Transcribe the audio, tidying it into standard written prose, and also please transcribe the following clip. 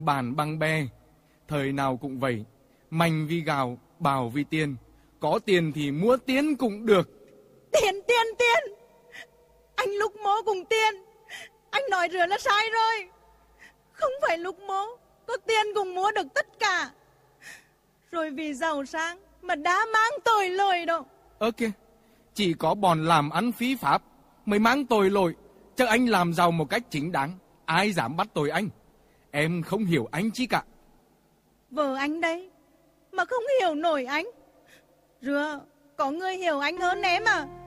Bàn bằng bè, thời nào cũng vậy. Mạnh vì gạo, bảo vì tiền. Có tiền thì mua tiền cũng được. Tiền. Anh Lục Mô cùng tiền. Anh nói rửa là sai rồi. Không phải Lục Mô có tiền cũng mua được tất cả. Rồi vì giàu sang mà đã mang tội lỗi đâu. Kìa, chỉ có bọn làm ăn phí pháp mới mang tội lỗi. Chứ anh làm giàu một cách chính đáng, ai dám bắt tội anh. Em không hiểu anh chi cả. Vợ anh đây mà không hiểu nổi anh. Rửa có người hiểu anh hơn em à.